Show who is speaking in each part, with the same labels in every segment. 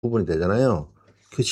Speaker 1: 부분이 되잖아요. 그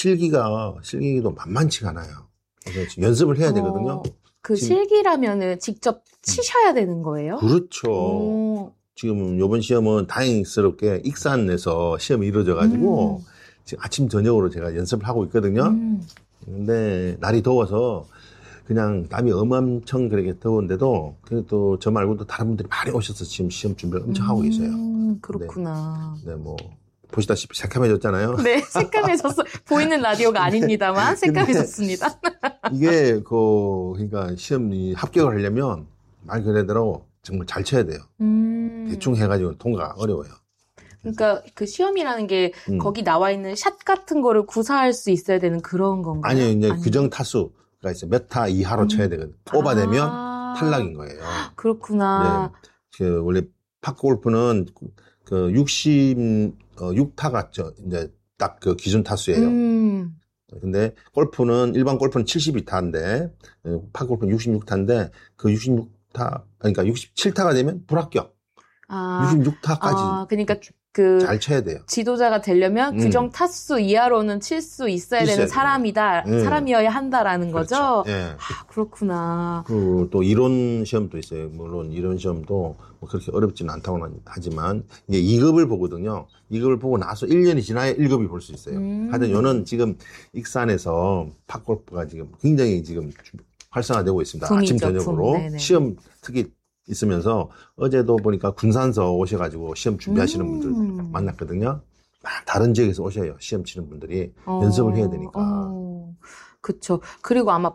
Speaker 1: 실기도 만만치가 않아요. 그래서 지금 연습을 해야 되거든요.
Speaker 2: 그 실기라면은 직접 치셔야 되는 거예요?
Speaker 1: 그렇죠. 지금 이번 시험은 다행스럽게 익산에서 시험이 이루어져가지고 지금 아침 저녁으로 제가 연습을 하고 있거든요. 근데 날이 더워서 그냥 땀이 엄청 그렇게 더운데도 그래도 저 말고도 다른 분들이 많이 오셔서 지금 시험 준비를 엄청 하고 계세요.
Speaker 2: 그렇구나.
Speaker 1: 네, 뭐 보시다시피 새카매졌잖아요.
Speaker 2: 네, 새까매졌어. 보이는 라디오가 아닙니다만 새까매졌습니다.
Speaker 1: 이게 그러니까 시험이 합격을 하려면 말 그대로 정말 잘 쳐야 돼요. 대충 해가지고 통과가 어려워요.
Speaker 2: 그러니까 그 시험이라는 게 거기 나와 있는 샷 같은 거를 구사할 수 있어야 되는 그런 건가요?
Speaker 1: 아니요, 이제 규정 타수가 있어요. 몇 타 이하로 쳐야 되거든요. 오바되면 탈락인 거예요.
Speaker 2: 그렇구나.
Speaker 1: 네, 그 원래 파크골프는 그 66타가 이제 딱 그 기준 타수예요. 근데 골프는 일반 골프는 72타인데 파크골프는 66타인데 그 66타 그러니까 67타가 되면 불합격. 66타까지.
Speaker 2: 그러니까
Speaker 1: 잘 쳐야 돼요.
Speaker 2: 지도자가 되려면 규정 타수 이하로는 칠 수 있어야 되는 사람이어야 한다라는 거죠?
Speaker 1: 예.
Speaker 2: 그렇구나.
Speaker 1: 그리고 또 이론 시험도 있어요. 물론 이론 시험도 뭐 그렇게 어렵지는 않다고는 하지만 이제 2급을 보거든요. 2급을 보고 나서 1년이 지나야 1급이 볼 수 있어요. 하여튼 요는 지금 익산에서 팝골프가 지금 굉장히 지금 활성화되고 있습니다. 아침 저녁으로 시험 특히 있으면서 어제도 보니까 군산서 오셔가지고 시험 준비하시는 분들 만났거든요. 다른 지역에서 오셔요. 시험 치는 분들이 연습을 해야 되니까.
Speaker 2: 그쵸. 그리고 아마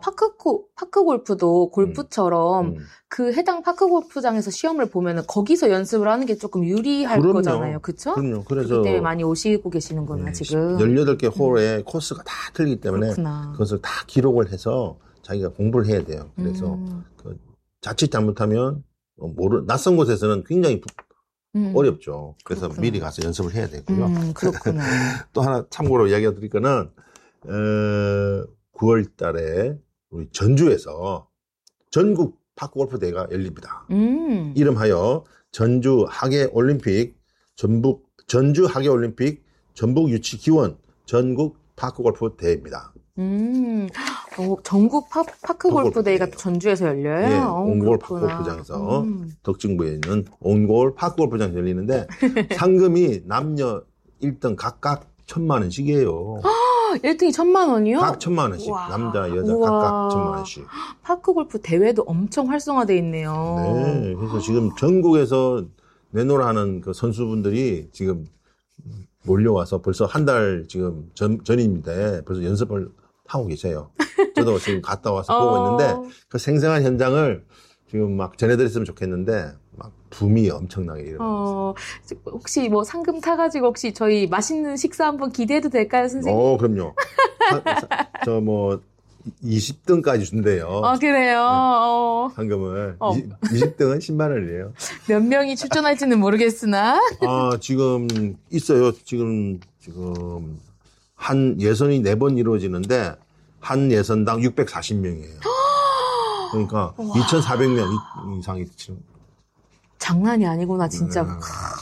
Speaker 2: 파크골프도 골프처럼 그 해당 파크골프장에서 시험을 보면은 거기서 연습을 하는 게 조금 유리할 거잖아요. 그쵸?
Speaker 1: 그럼요. 그래서.
Speaker 2: 그렇기 때문에 많이 오시고 계시는구나, 지금.
Speaker 1: 18개 홀에 코스가 다 틀리기 때문에
Speaker 2: 그렇구나.
Speaker 1: 그것을 다 기록을 해서 자기가 공부를 해야 돼요. 그래서 자칫 잘못하면 낯선 곳에서는 굉장히 어렵죠. 그래서
Speaker 2: 그렇구나.
Speaker 1: 미리 가서 연습을 해야 되고요.
Speaker 2: 그렇구나.
Speaker 1: 또 하나 참고로 이야기 드릴 거는 9월 달에 우리 전주에서 전국 파크골프 대회가 열립니다. 이름하여 전주 하계올림픽 전주 하계올림픽 전북 유치 기원 전국 파크골프 대회입니다.
Speaker 2: 전국 파크골프 대회가 전주에서 열려요?
Speaker 1: 네, 온골 파크골프장에서 덕진구에 있는 온골 파크골프장에서 열리는데 상금이 남녀 1등 각각 1,000만 원씩이에요.
Speaker 2: 1등이 1,000만 원이요?
Speaker 1: 각 1,000만 원씩.
Speaker 2: 우와.
Speaker 1: 남자, 여자
Speaker 2: 우와.
Speaker 1: 각각 1,000만 원씩.
Speaker 2: 파크골프 대회도 엄청 활성화되어 있네요.
Speaker 1: 네, 그래서 지금 전국에서 내노라 하는 그 선수분들이 지금 몰려와서 벌써 한 달 지금 전입니다. 벌써 연습을 하고 계세요. 저도 지금 갔다 와서 보고 있는데 그 생생한 현장을 지금 막 전해드렸으면 좋겠는데 막 붐이 엄청나게 일어나고 있어요.
Speaker 2: 혹시 뭐 상금 타가지고 혹시 저희 맛있는 식사 한번 기대해도 될까요, 선생님?
Speaker 1: 그럼요. 저 뭐 20등까지 준대요.
Speaker 2: 그래요?
Speaker 1: 상금을. 20등은 10만 원이에요.
Speaker 2: 몇 명이 출전할지는 모르겠으나.
Speaker 1: 지금 있어요. 지금 한 예선이 4번 이루어지는데 한 예선당 640명이에요. 그러니까 2,400명 이상이 치는.
Speaker 2: 장난이 아니구나, 진짜. 네.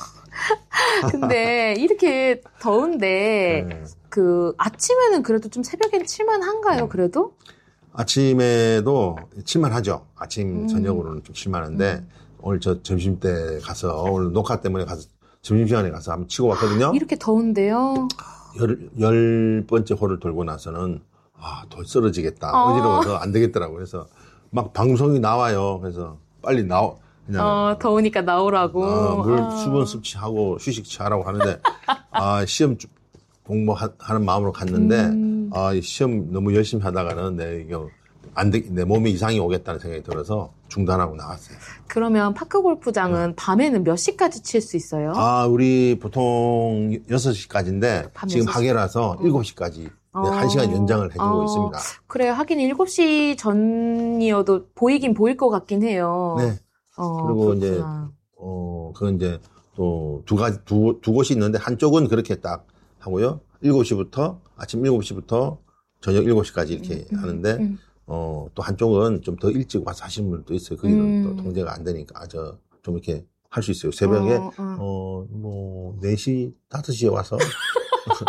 Speaker 2: 근데 이렇게 더운데 그 아침에는 그래도 좀 새벽엔 칠만한가요? 그래도?
Speaker 1: 아침에도 칠만하죠. 아침 저녁으로는 좀 칠만한데 오늘 저 점심 때 가서 오늘 녹화 때문에 가서 점심시간에 가서 한번 치고 왔거든요.
Speaker 2: 이렇게 더운데요?
Speaker 1: 10번째 홀을 돌고 나서는 더 쓰러지겠다. 어지러워서 안 되겠더라고요. 그래서 막 방송이 나와요. 그래서 빨리 그냥
Speaker 2: 더우니까 나오라고.
Speaker 1: 물 수분 섭취하고 휴식 취하라고 하는데 시험 공부하는 마음으로 갔는데 시험 너무 열심히 하다가는 내 몸에 이상이 오겠다는 생각이 들어서 중단하고 나왔어요.
Speaker 2: 그러면 파크골프장은 밤에는 몇 시까지 칠 수 있어요?
Speaker 1: 우리 보통 6시까지인데 지금
Speaker 2: 6시.
Speaker 1: 하계라서 7시까지 1시간 연장을 해주고 있습니다.
Speaker 2: 그래요. 하긴 7시 전이어도 보이긴 보일 것 같긴 해요.
Speaker 1: 네. 그리고
Speaker 2: 그렇구나.
Speaker 1: 이제 그건 이제 또 두 곳이 있는데 한쪽은 그렇게 딱 하고요. 아침 7시부터 저녁 7시까지 이렇게 하는데 또 한쪽은 좀 더 일찍 와서 하시는 분들도 있어요. 거기는 또 통제가 안 되니까 좀 이렇게 할 수 있어요. 새벽에 뭐 4시, 5시에 와서